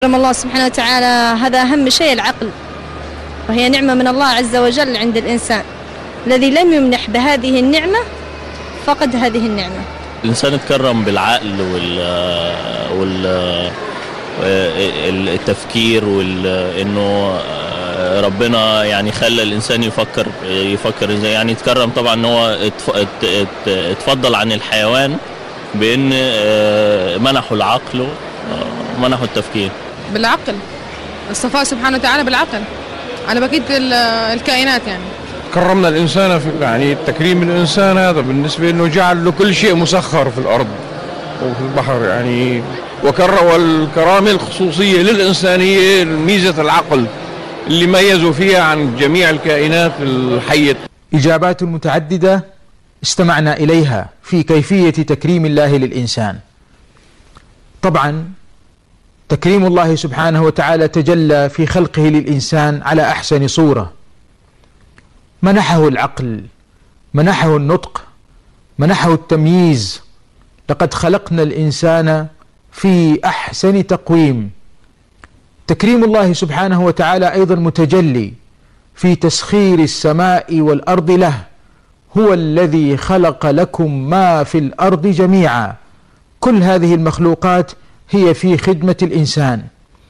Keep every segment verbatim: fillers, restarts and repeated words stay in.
كرم الله سبحانه وتعالى، هذا أهم شيء العقل، وهي نعمة من الله عز وجل عند الإنسان. الذي لم يمنح بهذه النعمة فقد هذه النعمة. الإنسان اتكرم بالعقل وال وال التفكير، وإنه ربنا يعني خلى الإنسان يفكر يفكر ازاي، يعني اتكرم طبعا ان هو اتفضل عن الحيوان بأن منحوا العقل ومنحوا التفكير. بالعقل، اصطفاه سبحانه وتعالى بالعقل على بقية الكائنات. يعني كرمنا الإنسان في يعني تكريم الإنسان هذا بالنسبة إنه جعل له كل شيء مسخر في الأرض وفي البحر، يعني وكر والكرامة الخصوصية للإنسانية ميزة العقل اللي ميزوا فيها عن جميع الكائنات الحية. إجابات متعددة استمعنا إليها في كيفية تكريم الله للإنسان. طبعا تكريم الله سبحانه وتعالى تجلى في خلقه للإنسان على أحسن صورة، منحه العقل، منحه النطق، منحه التمييز. لقد خلقنا الإنسان في أحسن تقويم. تكريم الله سبحانه وتعالى أيضا متجلي في تسخير السماء والأرض له. هو الذي خلق لكم ما في الأرض جميعا. كل هذه المخلوقات هي في خدمة الإنسان.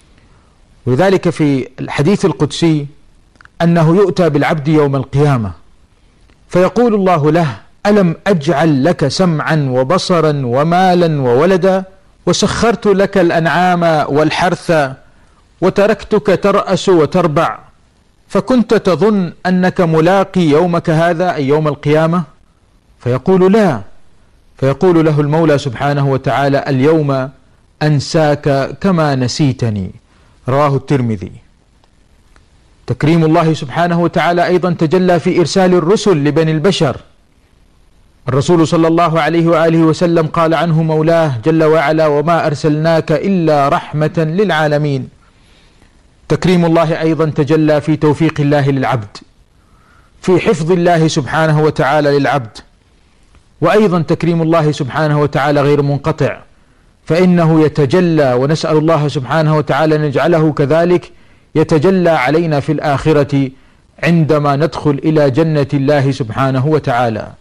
ولذلك في الحديث القدسي أنه يؤتى بالعبد يوم القيامة فيقول الله له: ألم أجعل لك سمعا وبصرا ومالا وولدا وسخرت لك الأنعام والحرث وتركتك ترأس وتربع فكنت تظن أنك ملاقي يومك هذا أي يوم القيامة؟ فيقول: لا. فيقول له المولى سبحانه وتعالى: اليوم أنساك كما نسيتني. رواه الترمذي. تكريم الله سبحانه وتعالى أيضا تجلى في إرسال الرسل لبني البشر. الرسول صلى الله عليه وآله وسلم قال عنه مولاه جل وعلا: وما أرسلناك إلا رحمة للعالمين. تكريم الله أيضا تجلى في توفيق الله للعبد، في حفظ الله سبحانه وتعالى للعبد. وأيضا تكريم الله سبحانه وتعالى غير منقطع، فإنه يتجلى، ونسأل الله سبحانه وتعالى أن يجعله كذلك، يتجلى علينا في الآخرة عندما ندخل إلى جنة الله سبحانه وتعالى.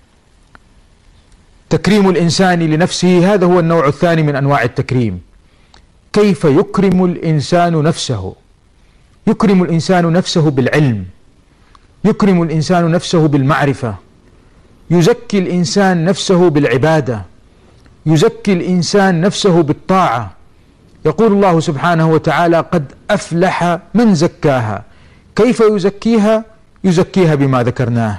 تكريم الإنسان لنفسه، هذا هو النوع الثاني من أنواع التكريم. كيف يكرم الإنسان نفسه؟ يكرم الإنسان نفسه بالعلم، يكرم الإنسان نفسه بالمعرفة، يزكي الإنسان نفسه بالعبادة، يزكي الإنسان نفسه بالطاعة. يقول الله سبحانه وتعالى: قد أفلح من زكاها. كيف يزكيها؟ يزكيها بما ذكرناه.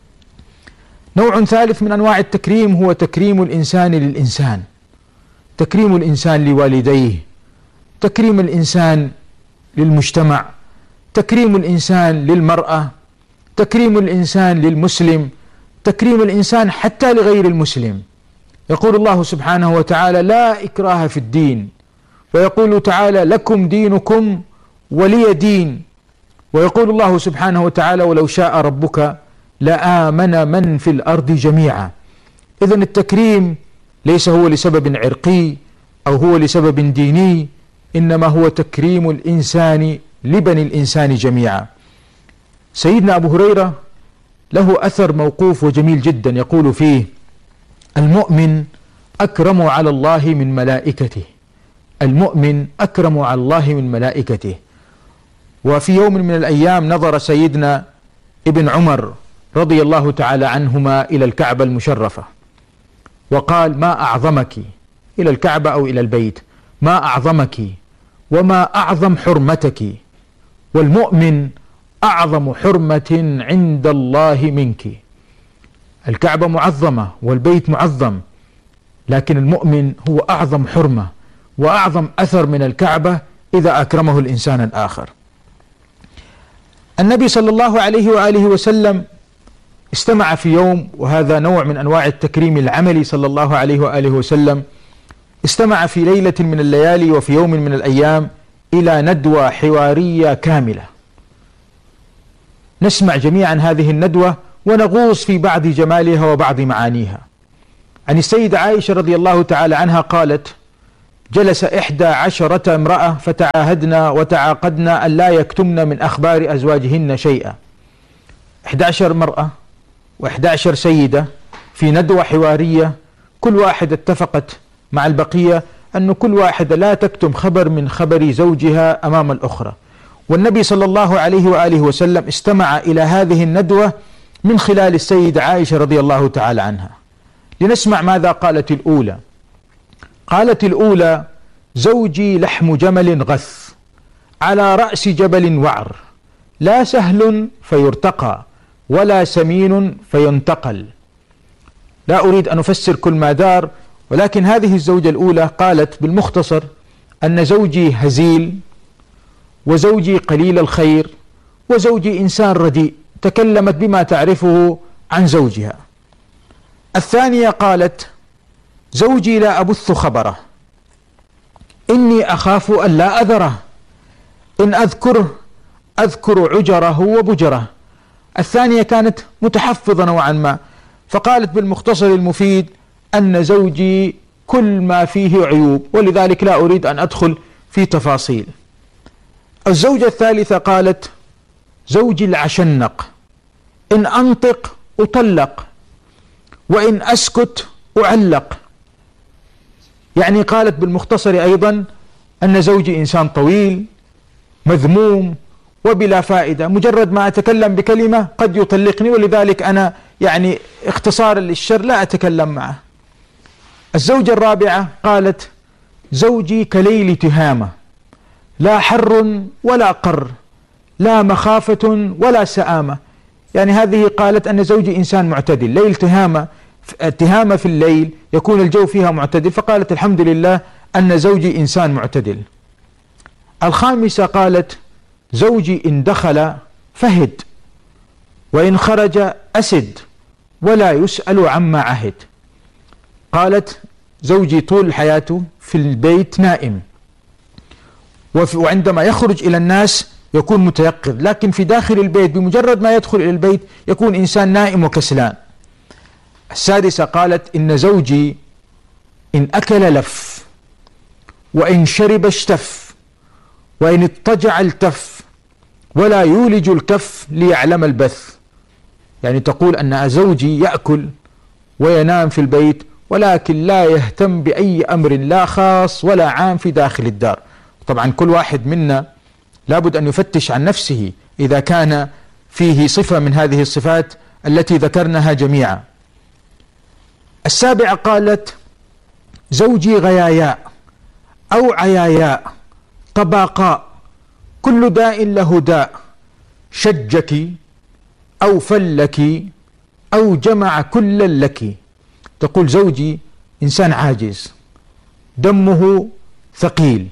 نوع ثالث من أنواع التكريم هو تكريم الإنسان للإنسان، تكريم الإنسان لوالديه، تكريم الإنسان للمجتمع، تكريم الإنسان للمرأة، تكريم الإنسان للمسلم، تكريم الإنسان حتى لغير المسلم. يقول الله سبحانه وتعالى: لا إكراه في الدين. ويقول تعالى: لكم دينكم ولي دين. ويقول الله سبحانه وتعالى: ولو شاء ربك لآمن من في الأرض جميعا. إذن التكريم ليس هو لسبب عرقي أو هو لسبب ديني، إنما هو تكريم الإنسان لبني الإنسان جميعا. سيدنا أبو هريرة له أثر موقوف وجميل جدا يقول فيه: المؤمن أكرم على الله من ملائكته، المؤمن أكرم على الله من ملائكته. وفي يوم من الأيام نظر سيدنا ابن عمر رضي الله تعالى عنهما إلى الكعبة المشرفة وقال: ما أعظمك، إلى الكعبة أو إلى البيت، ما أعظمك وما أعظم حرمتك، والمؤمن أعظم حرمة عند الله منك. الكعبة معظمة والبيت معظم، لكن المؤمن هو أعظم حرمة وأعظم أثر من الكعبة إذا أكرمه الإنسان الآخر. النبي صلى الله عليه وآله وسلم استمع في يوم، وهذا نوع من أنواع التكريم العملي صلى الله عليه وآله وسلم، استمع في ليلة من الليالي وفي يوم من الأيام إلى ندوة حوارية كاملة. نسمع جميعا هذه الندوة ونغوص في بعض جمالها وبعض معانيها. عن السيدة عائشة رضي الله تعالى عنها قالت: جلس إحدى عشرة امرأة فتعاهدنا وتعاقدنا أن لا يكتمن من أخبار أزواجهن شيئا. إحدى عشر مرأة وإحدى عشر سيدة في ندوة حوارية، كل واحدة اتفقت مع البقية أن كل واحدة لا تكتم خبر من خبر زوجها أمام الأخرى. والنبي صلى الله عليه وآله وسلم استمع إلى هذه الندوة من خلال السيدة عائشة رضي الله تعالى عنها. لنسمع ماذا قالت الأولى. قالت الأولى: زوجي لحم جمل غث على رأس جبل وعر، لا سهل فيرتقى ولا سمين فينتقل. لا أريد أن أفسر كل ما دار، ولكن هذه الزوجة الأولى قالت بالمختصر أن زوجي هزيل، وزوجي قليل الخير، وزوجي إنسان رديء. تكلمت بما تعرفه عن زوجها. الثانية قالت: زوجي لا أبث خبره، إني أخاف أن لا أذره، إن أذكره أذكر عجره وبجره. الثانية كانت متحفظة نوعا ما، فقالت بالمختصر المفيد أن زوجي كل ما فيه عيوب، ولذلك لا أريد أن أدخل في تفاصيل. الزوجة الثالثة قالت: زوجي العشنق، إن أنطق أطلق، وإن أسكت أعلق. يعني قالت بالمختصر أيضا أن زوجي إنسان طويل مذموم وبلا فائدة، مجرد ما أتكلم بكلمة قد يطلقني، ولذلك أنا يعني اختصارا للشر لا أتكلم معه. الزوجة الرابعة قالت: زوجي كليل تهامة، لا حر ولا قر، لا مخافة ولا سآمة. يعني هذه قالت أن زوجي إنسان معتدل، ليل تهامة، تهامة في الليل يكون الجو فيها معتدل، فقالت الحمد لله أن زوجي إنسان معتدل. الخامسة قالت: زوجي إن دخل فهد، وإن خرج أسد، ولا يسأل عما عهد. قالت: زوجي طول حياته في البيت نائم، وعندما يخرج إلى الناس يكون متيقظ، لكن في داخل البيت بمجرد ما يدخل إلى البيت يكون إنسان نائم وكسلان. السادسة قالت: إن زوجي إن أكل لف، وإن شرب اشتف، وإن اضطجع التف، ولا يولج الكف ليعلم البث. يعني تقول أن زوجي يأكل وينام في البيت، ولكن لا يهتم بأي أمر لا خاص ولا عام في داخل الدار. طبعا كل واحد منا لابد أن يفتش عن نفسه إذا كان فيه صفة من هذه الصفات التي ذكرناها جميعا. السابعة قالت: زوجي غياياء أو عياياء، طباقاء، كل داء له داء، شجك أو فلك أو جمع كل لك. تقول زوجي إنسان عاجز، دمه ثقيل،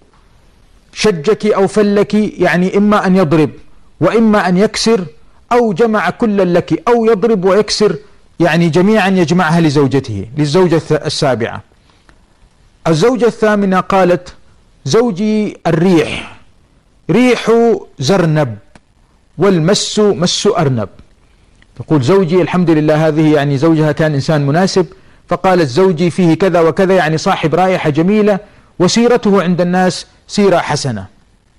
شجك أو فلك يعني إما أن يضرب وإما أن يكسر، أو جمع كل لك، أو يضرب ويكسر، يعني جميعا يجمعها لزوجته، للزوجة السابعة. الزوجة الثامنة قالت: زوجي الريح، ريح زرنب، والمس مس أرنب. تقول زوجي الحمد لله، هذه يعني زوجها كان إنسان مناسب، فقالت زوجي فيه كذا وكذا، يعني صاحب رائحة جميلة، وسيرته عند الناس سيرة حسنة.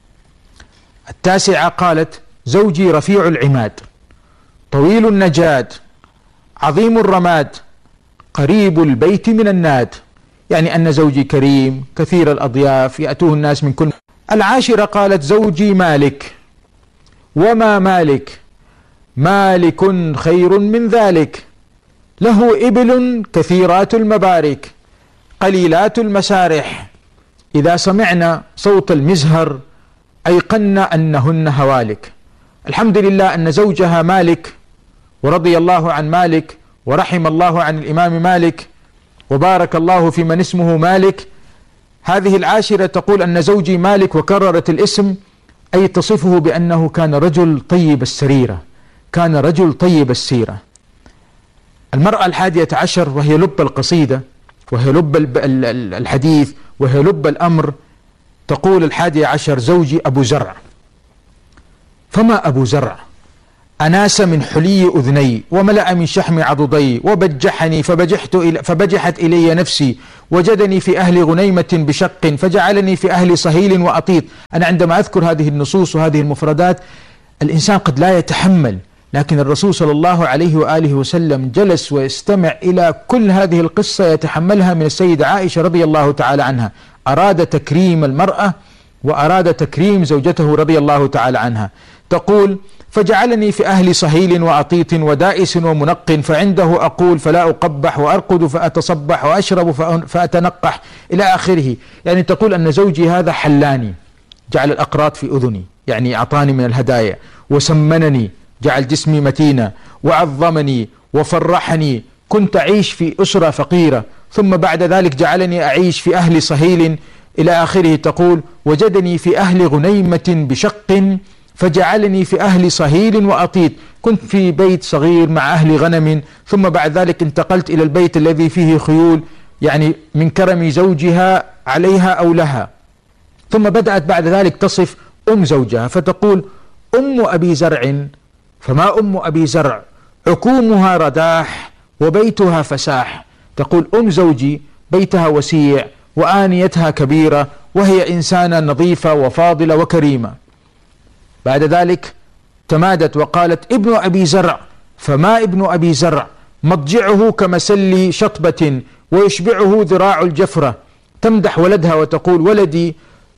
التاسعة قالت: زوجي رفيع العماد، طويل النجاد، عظيم الرماد، قريب البيت من الناد. يعني أن زوجي كريم كثير الأضياف، يأتوه الناس من كل. العاشرة قالت: زوجي مالك، وما مالك، مالك خير من ذلك، له إبل كثيرات المبارك، قليلات المسارح، إذا سمعنا صوت المزهر أيقنا أنهن هوالك. الحمد لله أن زوجها مالك، ورضي الله عن مالك، ورحم الله عن الإمام مالك، وبارك الله في من اسمه مالك. هذه العاشرة تقول أن زوجي مالك، وكررت الاسم، أي تصفه بأنه كان رجل طيب السريرة، كان رجل طيب السيرة. المرأة الحادية عشر، وهي لب القصيدة، وهي لب الحديث، وهي لب الأمر، تقول الحادية عشر: زوجي أبو زرع. فما أبو زرع؟ أناس من حلي أذني، وملأ من شحم عضدي، وبجحني فبجحت إلي فبجحت إلي نفسي، وجدني في أهل غنيمة بشق فجعلني في أهل صهيل وأطيط. أنا عندما أذكر هذه النصوص وهذه المفردات الإنسان قد لا يتحمل، لكن الرسول صلى الله عليه وآله وسلم جلس ويستمع إلى كل هذه القصة يتحملها من السيدة عائشة رضي الله تعالى عنها. أراد تكريم المرأة وأراد تكريم زوجته رضي الله تعالى عنها. تقول: فجعلني في أهل صهيل وأطيط ودائس ومنق، فعنده أقول فلا أقبح، وأرقد فأتصبح، وأشرب فأتنقح، إلى آخره. يعني تقول أن زوجي هذا حلاني، جعل الأقراط في أذني، يعني أعطاني من الهدايا، وسمنني، جعل جسمي متينا، وعظمني وفرحني، كنت أعيش في أسرة فقيرة، ثم بعد ذلك جعلني أعيش في أهل صهيل، إلى آخره. تقول: وجدني في أهل غنيمة بشق فجعلني في أهل صهيل وأطيط، كنت في بيت صغير مع أهل غنم، ثم بعد ذلك انتقلت إلى البيت الذي فيه خيول، يعني من كرم زوجها عليها أو لها. ثم بدأت بعد ذلك تصف أم زوجها، فتقول: أم أبي زرع فما أم أبي زرع، عكومها رداح وبيتها فساح. تقول: أم زوجي بيتها وسيع وآنيتها كبيرة، وهي إنسانة نظيفة وفاضلة وكريمة. بعد ذلك تمادت وقالت: ابن أبي زرع فما ابن أبي زرع، مضجعه كمسل شطبة ويشبعه ذراع الجفرة. تمدح ولدها وتقول: ولدي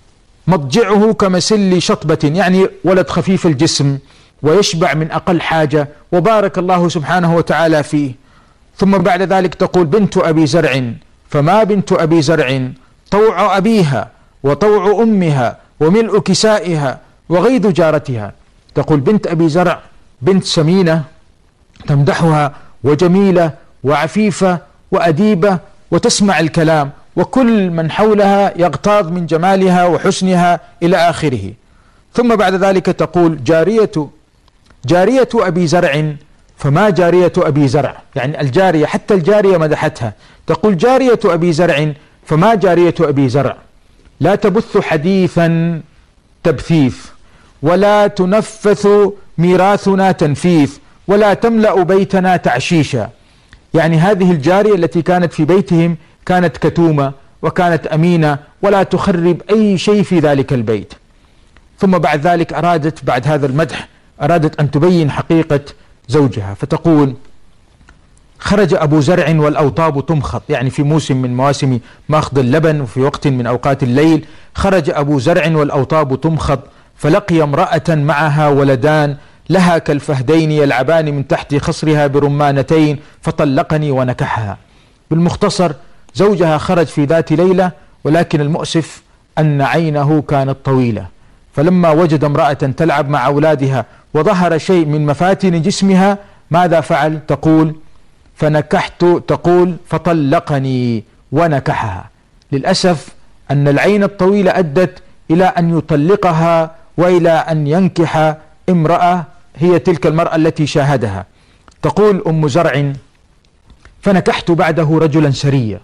مضجعه كمسل شطبة، يعني ولد خفيف الجسم ويشبع من أقل حاجة، وبارك الله سبحانه وتعالى فيه. ثم بعد ذلك تقول: بنت أبي زرع فما بنت أبي زرع، طوع أبيها وطوع أمها وملء كسائها وغيظ جارتها. تقول: بنت أبي زرع بنت سمينة تمدحها، وجميلة وعفيفة وأديبة وتسمع الكلام، وكل من حولها يغتاظ من جمالها وحسنها، إلى آخره. ثم بعد ذلك تقول: جارية جارية أبي زرع فما جارية أبي زرع، يعني الجارية، حتى الجارية مدحتها. تقول: جارية أبي زرع فما جارية أبي زرع، لا تبث حديثا تبثيث، ولا تنفث ميراثنا تنفيث، ولا تملأ بيتنا تعشيشا. يعني هذه الجارية التي كانت في بيتهم كانت كتومة وكانت أمينة، ولا تخرب أي شيء في ذلك البيت. ثم بعد ذلك أرادت، بعد هذا المدح، أرادت أن تبين حقيقة زوجها، فتقول: خرج أبو زرع والأوطاب تمخض، يعني في موسم من مواسم ماخذ اللبن، وفي وقت من أوقات الليل خرج أبو زرع والأوطاب تمخض، فلقي امرأة معها ولدان لها كالفهدين يلعبان من تحت خصرها برمانتين، فطلقني ونكحها. بالمختصر زوجها خرج في ذات ليلة، ولكن المؤسف أن عينه كانت طويلة، فلما وجد امرأة تلعب مع أولادها وظهر شيء من مفاتن جسمها، ماذا فعل؟ تقول: فنكحت، تقول: فطلقني ونكحها. للأسف أن العين الطويلة أدت إلى أن يطلقها وإلى أن ينكح امرأة هي تلك المرأة التي شاهدها. تقول أم زرع: فنكحت بعده رجلا سريا،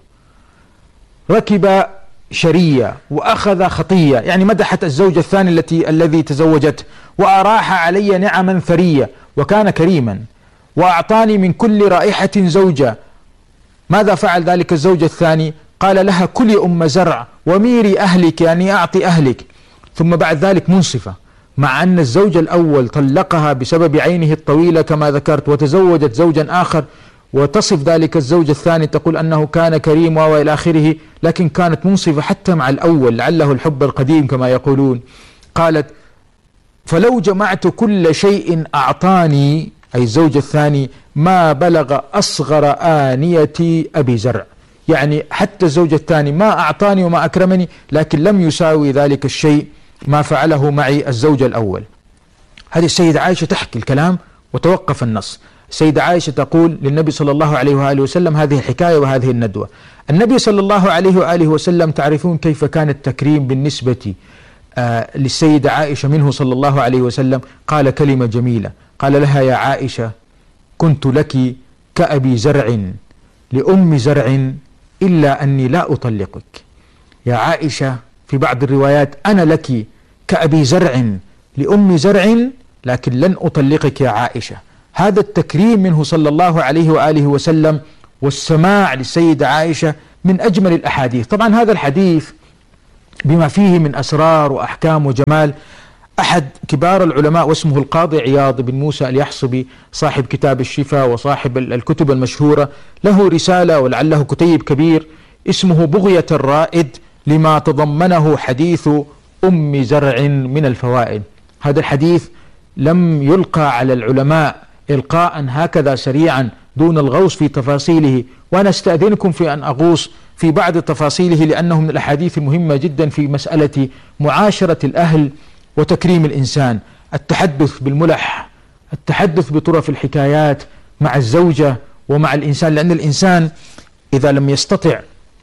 ركب شرية وأخذ خطية، يعني مدحت الزوج الثاني التي الذي تزوجته، وأراح علي نعما ثرية، وكان كريما، وأعطاني من كل رائحة زوجة. ماذا فعل ذلك الزوج الثاني؟ قال لها: كلي أم زرع وميري أهلك، يعني أعطي أهلك. ثم بعد ذلك منصفة، مع أن الزوج الأول طلقها بسبب عينه الطويلة كما ذكرت، وتزوجت زوجا آخر، وتصف ذلك الزوج الثاني تقول أنه كان كريم وإلى آخره، لكن كانت منصفة حتى مع الأول، لعله الحب القديم كما يقولون. قالت: فلو جمعت كل شيء أعطاني، أي الزوج الثاني، ما بلغ أصغر آنية أبي زرع، يعني حتى الزوج الثاني ما أعطاني وما أكرمني، لكن لم يساوي ذلك الشيء ما فعله معي الزوج الأول. هذه السيدة عائشة تحكي الكلام وتوقف النص. السيدة عائشة تقول للنبي صلى الله عليه وآله وسلم هذه الحكاية وهذه الندوة. النبي صلى الله عليه وآله وسلم تعرفون كيف كان التكريم بالنسبة آه للسيدة عائشة منه صلى الله عليه وسلم. قال كلمة جميلة، قال لها: يا عائشة كنت لك كأبي زرع لأم زرع إلا أني لا أطلقك. يا عائشة، في بعض الروايات: أنا لك كأبي زرع لأم زرع لكن لن أطلقك يا عائشة. هذا التكريم منه صلى الله عليه وآله وسلم والسماع للسيدة عائشة من أجمل الأحاديث. طبعا هذا الحديث بما فيه من أسرار وأحكام وجمال، أحد كبار العلماء واسمه القاضي عياض بن موسى اليحصبي صاحب كتاب الشفاء وصاحب الكتب المشهورة، له رسالة ولعله كتيب كبير اسمه بغية الرائد لما تضمنه حديث أم زرع من الفوائد. هذا الحديث لم يلقى على العلماء إلقاء هكذا سريعا دون الغوص في تفاصيله، وأنا استأذنكم في أن أغوص في بعض تفاصيله لأنه من الأحاديث المهمة جدا في مسألة معاشرة الأهل وتكريم الإنسان، التحدث بالملح، التحدث بطرف الحكايات مع الزوجة ومع الإنسان، لأن الإنسان إذا لم يستطع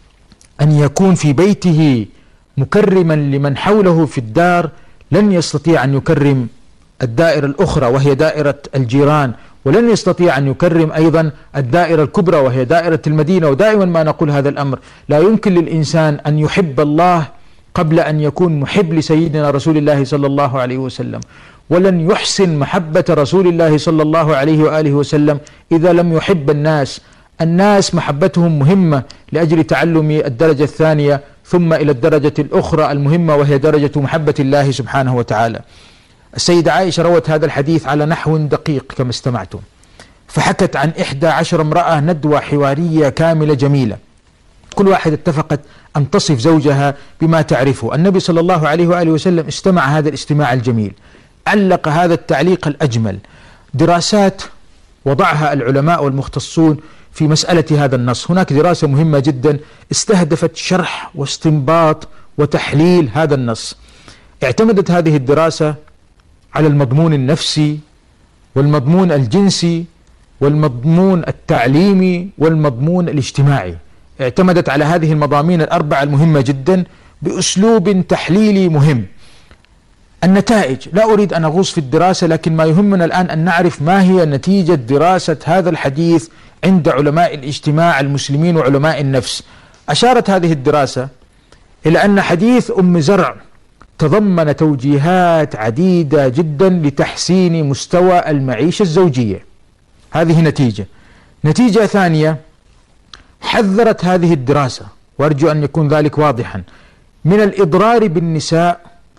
أن يكون في بيته مكرما لمن حوله في الدار لن يستطيع أن يكرم الدائرة الأخرى وهي دائرة الجيران، ولن يستطيع أن يكرم أيضا الدائرة الكبرى وهي دائرة المدينة. ودائما ما نقول هذا الأمر، لا يمكن للإنسان أن يحب الله قبل أن يكون محب لسيدنا رسول الله صلى الله عليه وسلم، ولن يحسن محبة رسول الله صلى الله عليه وآله وسلم إذا لم يحب الناس. الناس محبتهم مهمة لأجل تعلم الدرجة الثانية ثم إلى الدرجة الأخرى المهمة وهي درجة محبة الله سبحانه وتعالى. السيدة عائشة روت هذا الحديث على نحو دقيق كما استمعتم، فحكت عن إحدى عشر امرأة ندوة حوارية كاملة جميلة، كل واحد اتفقت أن تصف زوجها بما تعرفه. النبي صلى الله عليه وآله وسلم استمع هذا الاستماع الجميل، علق هذا التعليق الأجمل، دراسات وضعها العلماء والمختصون في مسألة هذا النص. هناك دراسة مهمة جدا استهدفت شرح واستنباط وتحليل هذا النص. اعتمدت هذه الدراسة على المضمون النفسي والمضمون الجنسي والمضمون التعليمي والمضمون الاجتماعي، اعتمدت على هذه المضامين الأربعة المهمة جدا بأسلوب تحليلي مهم. النتائج، لا أريد أن أغوص في الدراسة، لكن ما يهمنا الآن أن نعرف ما هي نتيجة دراسة هذا الحديث عند علماء الاجتماع المسلمين وعلماء النفس. أشارت هذه الدراسة إلى أن حديث أم زرع تضمن توجيهات عديدة جدا لتحسين مستوى المعيشة الزوجية. هذه نتيجة. نتيجة ثانية، حذرت هذه الدراسة، وأرجو أن يكون ذلك واضحا، من الإضرار بالنساء،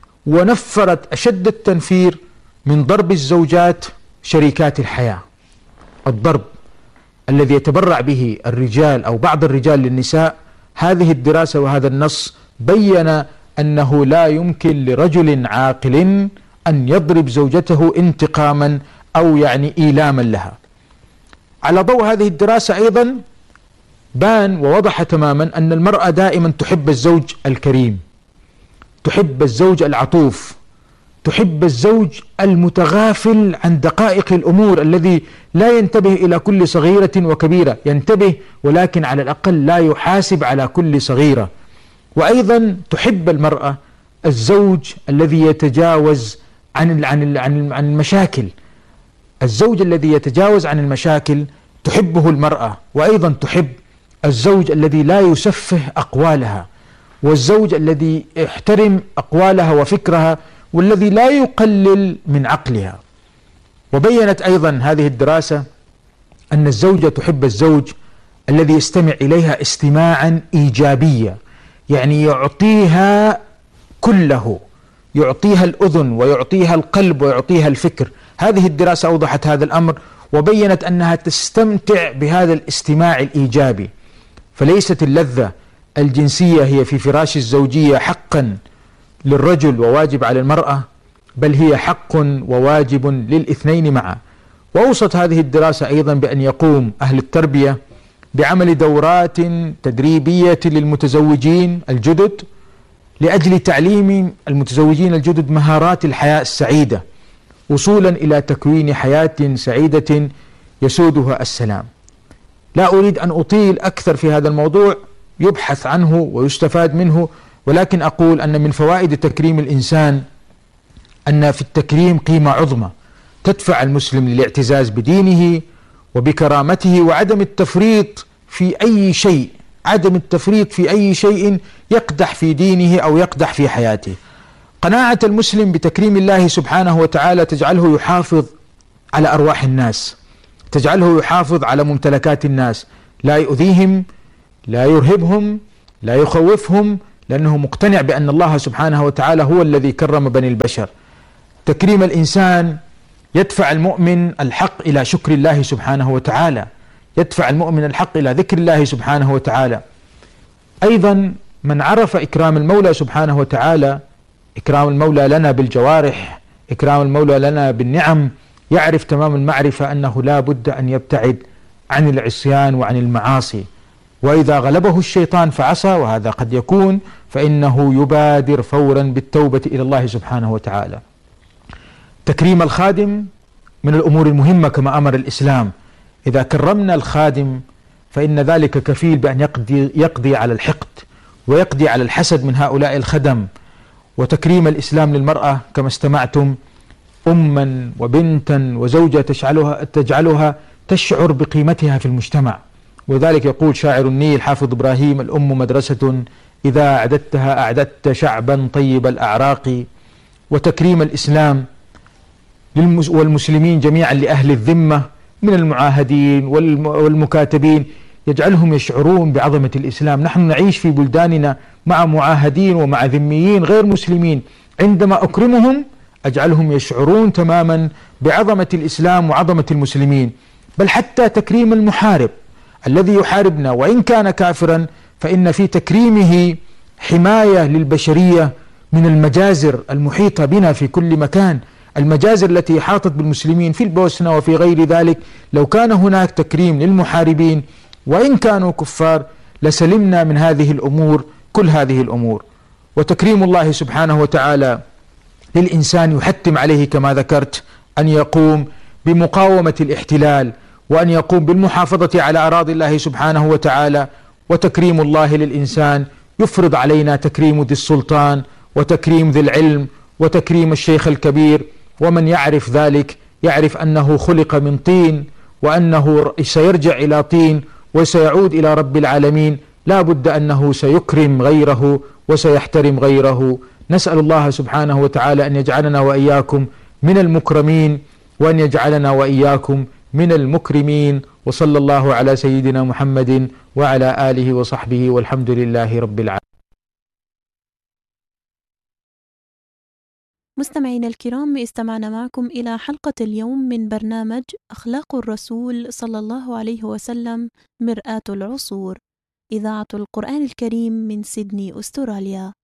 ونفرت أشد التنفير من ضرب الزوجات شريكات الحياة. الضرب الذي يتبرع به الرجال أو بعض الرجال للنساء، هذه الدراسة وهذا النص بين أنه لا يمكن لرجل عاقل أن يضرب زوجته انتقاما أو يعني إيلاما لها. على ضوء هذه الدراسة أيضا بان ووضح تماما أن المرأة دائما تحب الزوج الكريم، تحب الزوج العطوف، تحب الزوج المتغافل عن دقائق الأمور، الذي لا ينتبه إلى كل صغيرة وكبيرة، ينتبه ولكن على الأقل لا يحاسب على كل صغيرة. وأيضا تحب المرأة الزوج الذي يتجاوز عن عن عن المشاكل، الزوج الذي يتجاوز عن المشاكل تحبه المرأة. وأيضا تحب الزوج الذي لا يسفه أقوالها، والزوج الذي يحترم أقوالها وفكرها، والذي لا يقلل من عقلها. وبينت أيضا هذه الدراسة أن الزوجة تحب الزوج الذي يستمع إليها استماعا إيجابيا، يعني يعطيها كله، يعطيها الأذن ويعطيها القلب ويعطيها الفكر. هذه الدراسة أوضحت هذا الأمر وبينت أنها تستمتع بهذا الاستماع الإيجابي. فليست اللذة الجنسية هي في فراش الزوجية حقا للرجل وواجب على المرأة، بل هي حق وواجب للاثنين معا. وأوصت هذه الدراسة أيضا بأن يقوم أهل التربية بعمل دورات تدريبية للمتزوجين الجدد لأجل تعليم المتزوجين الجدد مهارات الحياة السعيدة، وصولا إلى تكوين حياة سعيدة يسودها السلام. لا أريد أن أطيل أكثر في هذا الموضوع، يبحث عنه ويستفاد منه، ولكن أقول أن من فوائد تكريم الإنسان أن في التكريم قيمة عظمى تدفع المسلم للاعتزاز بدينه وبكرامته وعدم التفريط في أي شيء، عدم التفريط في أي شيء يقدح في دينه أو يقدح في حياته. قناعة المسلم بتكريم الله سبحانه وتعالى تجعله يحافظ على أرواح الناس، تجعله يحافظ على ممتلكات الناس، لا يؤذيهم لا يرهبهم، لا يخوفهم، لأنه مقتنع بأن الله سبحانه وتعالى هو الذي كرم بني البشر. تكريم الإنسان يدفع المؤمن الحق إلى شكر الله سبحانه وتعالى، يدفع المؤمن الحق إلى ذكر الله سبحانه وتعالى. أيضا من عرف إكرام المولى سبحانه وتعالى، إكرام المولى لنا بالجوارح، إكرام المولى لنا بالنعم، يعرف تمام المعرفة أنه لا بد أن يبتعد عن العصيان وعن المعاصي. وإذا غلبه الشيطان فعصى، وهذا قد يكون، فإنه يبادر فورا بالتوبة إلى الله سبحانه وتعالى. تكريم الخادم من الأمور المهمة كما أمر الإسلام. إذا كرمنا الخادم فإن ذلك كفيل بأن يقضي, يقضي على الحقد ويقضي على الحسد من هؤلاء الخدم. وتكريم الإسلام للمرأة كما استمعتم أما وبنتا وزوجة تجعلها, تجعلها تشعر بقيمتها في المجتمع. وذلك يقول شاعر النيل حافظ إبراهيم: الأم مدرسة إذا أعددتها أعددت شعبا طيب الأعراق. وتكريم الإسلام والمسلمين جميعا لأهل الذمة من المعاهدين والمكاتبين يجعلهم يشعرون بعظمة الإسلام. نحن نعيش في بلداننا مع معاهدين ومع ذميين غير مسلمين، عندما أكرمهم أجعلهم يشعرون تماما بعظمة الإسلام وعظمة المسلمين. بل حتى تكريم المحارب الذي يحاربنا وإن كان كافرا، فإن في تكريمه حماية للبشرية من المجازر المحيطة بنا في كل مكان، المجازر التي حاطت بالمسلمين في البوسنة وفي غير ذلك. لو كان هناك تكريم للمحاربين وإن كانوا كفار لسلمنا من هذه الأمور، كل هذه الأمور. وتكريم الله سبحانه وتعالى للإنسان يحتم عليه كما ذكرت أن يقوم بمقاومة الاحتلال وأن يقوم بالمحافظة على أراضي الله سبحانه وتعالى. وتكريم الله للإنسان يفرض علينا تكريم ذي السلطان وتكريم ذي العلم وتكريم الشيخ الكبير. ومن يعرف ذلك يعرف أنه خلق من طين وأنه سيرجع إلى طين وسيعود إلى رب العالمين. لا بد أنه سيكرم غيره وسيحترم غيره. نسأل الله سبحانه وتعالى أن يجعلنا وإياكم من المكرمين وأن يجعلنا وإياكم من المكرمين. وصلى الله على سيدنا محمد وعلى آله وصحبه والحمد لله رب العالمين. مستمعينا الكرام، استمعنا معكم إلى حلقة اليوم من برنامج أخلاق الرسول صلى الله عليه وسلم مرآة العصور، إذاعة القرآن الكريم من سيدني أستراليا.